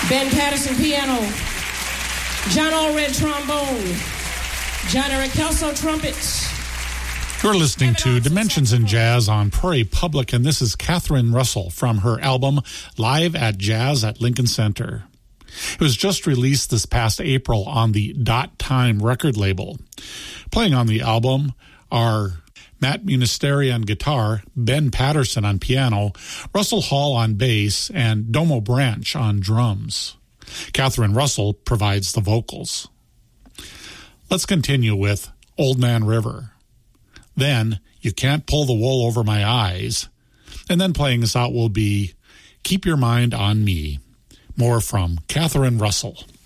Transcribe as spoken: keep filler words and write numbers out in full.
Ben Patterson, piano. John Allred, trombone. John Eric Kelso, trumpets. You're listening to Dimensions in Jazz on Prairie Public, and this is Catherine Russell from her album Live at Jazz at Lincoln Center. It was just released this past April on the Dot Time record label. Playing on the album are Matt Munisteri on guitar, Ben Patterson on piano, Russell Hall on bass, and Domo Branch on drums. Catherine Russell provides the vocals. Let's continue with Old Man River. Then, You Can't Pull the Wool Over My Eyes. And then playing us out will be Keep Your Mind on Me. More from Catherine Russell.